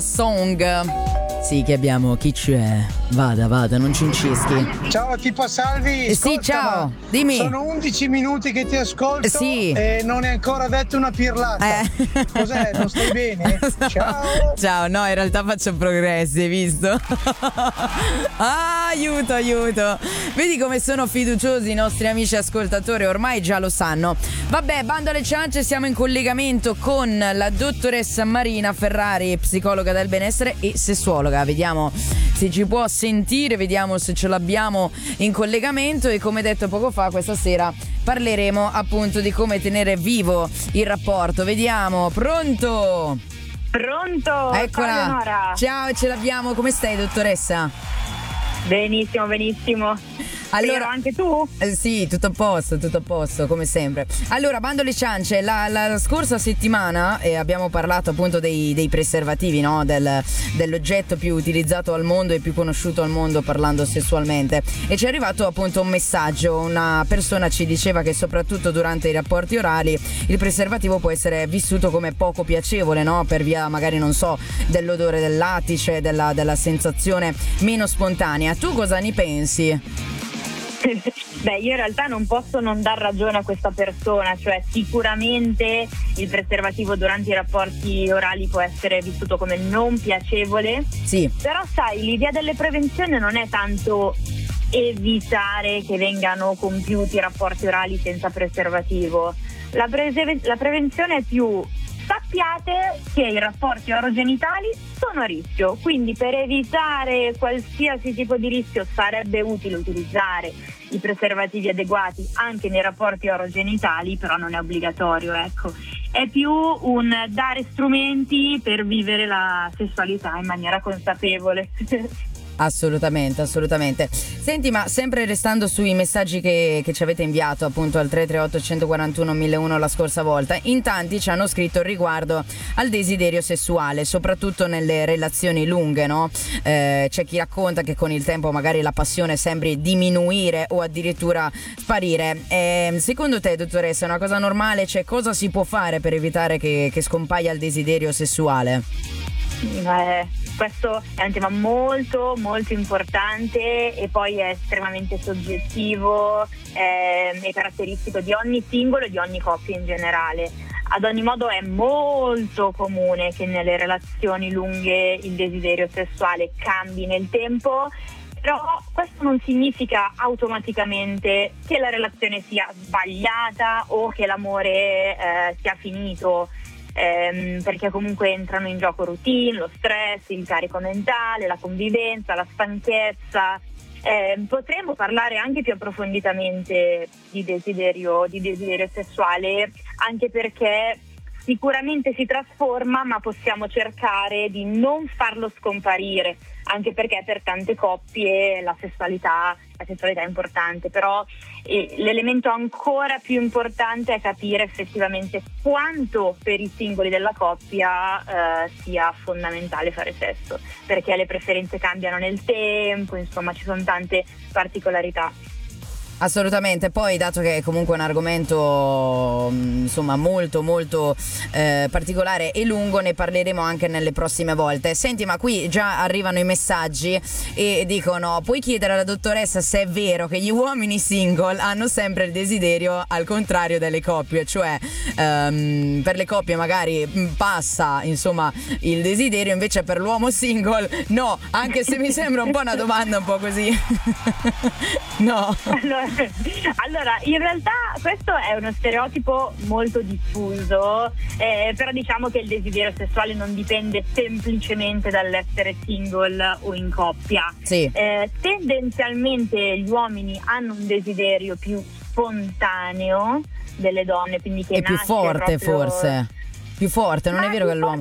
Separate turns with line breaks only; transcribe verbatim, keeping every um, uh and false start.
Song. Sì, che abbiamo? Chi c'è? Vada, vada, non cincischi.
Ciao, tipo Salvi.
Eh, sì,
Ascolta,
ciao, dimmi.
Sono undici minuti che ti ascolto
sì.
e non hai ancora detto una pirlata.
Eh.
Cos'è? Non stai bene? Ciao.
Ciao, no, in realtà faccio progressi, hai visto? Ah, aiuto, aiuto. Vedi come sono fiduciosi i nostri amici ascoltatori, ormai già lo sanno. Vabbè, bando alle ciance, siamo in collegamento con la dottoressa Marina Ferrari, psicologa del benessere e sessuologa. Vediamo se ci può sentire, vediamo se ce l'abbiamo in collegamento e come detto poco fa, questa sera parleremo appunto di come tenere vivo il rapporto. Vediamo, pronto?
Pronto?
Eccola.
Ciao Leonora.
Ciao, ce l'abbiamo. Come stai, dottoressa?
Benissimo, benissimo.
Allora,
Spero anche tu?
Eh, sì, tutto a posto, tutto a posto, come sempre. Allora, bando alle ciance, la, la scorsa settimana eh, abbiamo parlato appunto dei, dei preservativi, no? Del, dell'oggetto più utilizzato al mondo e più conosciuto al mondo parlando sessualmente. E ci è arrivato appunto un messaggio, una persona ci diceva che soprattutto durante i rapporti orali il preservativo può essere vissuto come poco piacevole, no? Per via magari, non so, dell'odore del lattice, della, della sensazione meno spontanea. Tu cosa ne pensi?
Beh, io in realtà non posso non dar ragione a questa persona, cioè sicuramente il preservativo durante i rapporti orali può essere vissuto come non piacevole,
sì.
Però sai, l'idea delle prevenzioni non è tanto evitare che vengano compiuti rapporti orali senza preservativo, la, prese- la prevenzione è più: sappiate che i rapporti orogenitali sono a rischio, quindi per evitare qualsiasi tipo di rischio sarebbe utile utilizzare i preservativi adeguati anche nei rapporti orogenitali, però non è obbligatorio, ecco. È più un dare strumenti per vivere la sessualità in maniera consapevole.
Assolutamente, assolutamente. Senti, ma sempre restando sui messaggi che, che ci avete inviato appunto al tre tre otto uno quattro uno mille uno la scorsa volta, in tanti ci hanno scritto riguardo al desiderio sessuale, soprattutto nelle relazioni lunghe, no? Eh, c'è chi racconta che con il tempo magari la passione sembri diminuire o addirittura sparire. Eh, secondo te, dottoressa, è una cosa normale? Cioè, cosa si può fare per evitare che, che scompaia il desiderio sessuale?
Eh, questo è un tema molto molto importante e poi è estremamente soggettivo, eh, è caratteristico di ogni singolo e di ogni coppia in generale. Ad ogni modo è molto comune che nelle relazioni lunghe il desiderio sessuale cambi nel tempo, però questo non significa automaticamente che la relazione sia sbagliata o che l'amore eh, sia finito. Ehm, perché comunque entrano in gioco routine, lo stress, il carico mentale, la convivenza, la stanchezza. Ehm, potremmo parlare anche più approfonditamente di desiderio, di desiderio sessuale, anche perché sicuramente si trasforma, ma possiamo cercare di non farlo scomparire, anche perché per tante coppie la sessualità, la sessualità è importante, però eh, l'elemento ancora più importante è capire effettivamente quanto per i singoli della coppia eh, sia fondamentale fare sesso, perché le preferenze cambiano nel tempo, insomma ci sono tante particolarità.
Assolutamente, poi dato che è comunque un argomento insomma molto molto eh, particolare e lungo, ne parleremo anche nelle prossime volte. Senti, ma qui già arrivano i messaggi e dicono: puoi chiedere alla dottoressa se è vero che gli uomini single hanno sempre il desiderio al contrario delle coppie, cioè ehm, per le coppie magari passa insomma il desiderio, invece per l'uomo single no, anche se mi sembra un po' una domanda un po' così. No.
Allora, allora, in realtà questo è uno stereotipo molto diffuso, eh, però diciamo che il desiderio sessuale non dipende semplicemente dall'essere single o in coppia.
Sì.
Eh, tendenzialmente gli uomini hanno un desiderio più spontaneo delle donne, quindi che
è più
nasce
forte
proprio...
forse. Più forte, non
Ma
è vero che l'uomo...